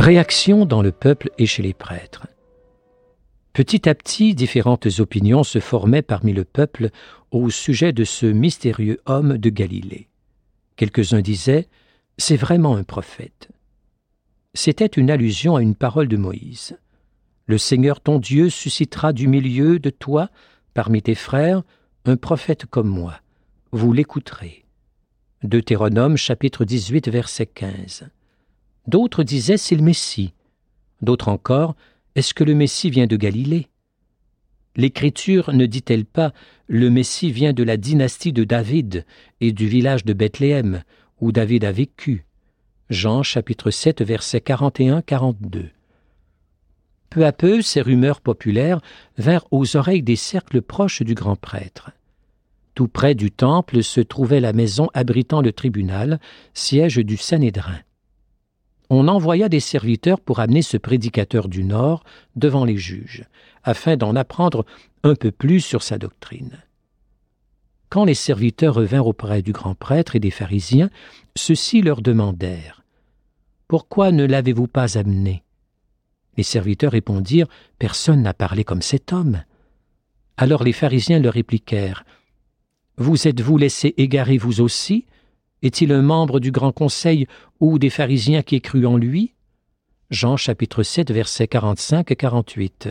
Réaction dans le peuple et chez les prêtres. Petit à petit, différentes opinions se formaient parmi le peuple au sujet de ce mystérieux homme de Galilée. Quelques-uns disaient « c'est vraiment un prophète ». C'était une allusion à une parole de Moïse. « Le Seigneur ton Dieu suscitera du milieu de toi, parmi tes frères, un prophète comme moi. Vous l'écouterez. » Deutéronome chapitre 18, verset 15. D'autres disaient « c'est le Messie ». D'autres encore « est-ce que le Messie vient de Galilée ?» L'Écriture ne dit-elle pas « le Messie vient de la dynastie de David et du village de Bethléem, où David a vécu ?» Jean chapitre 7, versets 41-42. Peu à peu, ces rumeurs populaires vinrent aux oreilles des cercles proches du grand prêtre. Tout près du temple se trouvait la maison abritant le tribunal, siège du Sanhédrin. On envoya des serviteurs pour amener ce prédicateur du Nord devant les juges, afin d'en apprendre un peu plus sur sa doctrine. Quand les serviteurs revinrent auprès du grand prêtre et des pharisiens, ceux-ci leur demandèrent « Pourquoi ne l'avez-vous pas amené ?» Les serviteurs répondirent « Personne n'a parlé comme cet homme. » Alors les pharisiens leur répliquèrent « Vous êtes-vous laissé égarer vous aussi ? Est-il un membre du grand conseil ou des pharisiens qui ait cru en lui ?» Jean chapitre 7, versets 45-48.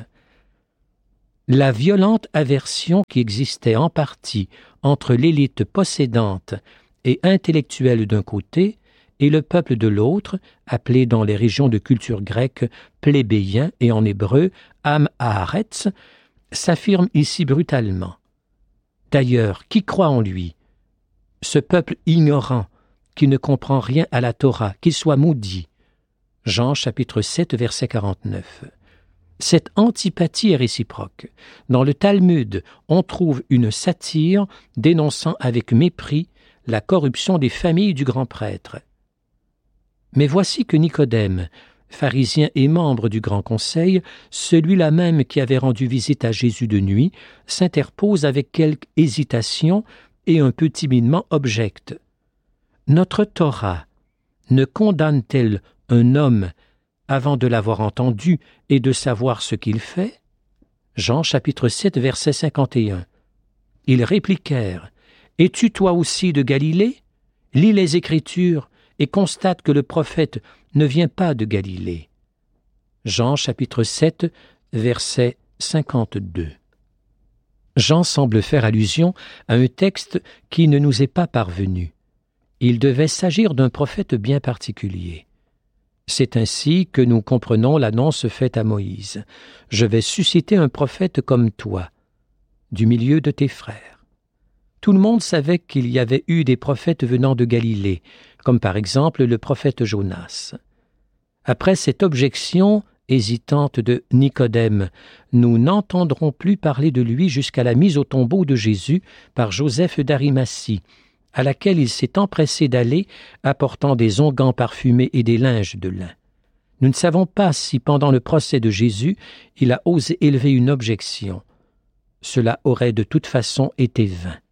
La violente aversion qui existait en partie entre l'élite possédante et intellectuelle d'un côté et le peuple de l'autre, appelé dans les régions de culture grecque plébéien et en hébreu Am Haaretz, s'affirme ici brutalement. D'ailleurs, qui croit en lui ? Ce peuple ignorant, qui ne comprend rien à la Torah, qu'il soit maudit. Jean chapitre 7, verset 49. Cette antipathie est réciproque. Dans le Talmud, on trouve une satire dénonçant avec mépris la corruption des familles du grand prêtre. Mais voici que Nicodème, pharisien et membre du grand conseil, celui-là même qui avait rendu visite à Jésus de nuit, s'interpose avec quelque hésitation et un peu timidement objecte. Notre Torah ne condamne-t-elle un homme avant de l'avoir entendu et de savoir ce qu'il fait ? Jean chapitre 7, verset 51. Ils répliquèrent « Es-tu toi aussi de Galilée ? Lis les Écritures et constate que le prophète ne vient pas de Galilée. » Jean chapitre 7, verset 52. Jean semble faire allusion à un texte qui ne nous est pas parvenu. Il devait s'agir d'un prophète bien particulier. C'est ainsi que nous comprenons l'annonce faite à Moïse. « Je vais susciter un prophète comme toi, du milieu de tes frères. » Tout le monde savait qu'il y avait eu des prophètes venant de Galilée, comme par exemple le prophète Jonas. Après cette objection hésitante de Nicodème, nous n'entendrons plus parler de lui jusqu'à la mise au tombeau de Jésus par Joseph d'Arimathie, à laquelle il s'est empressé d'aller, apportant des onguents parfumés et des linges de lin. Nous ne savons pas si, pendant le procès de Jésus, il a osé élever une objection. Cela aurait de toute façon été vain.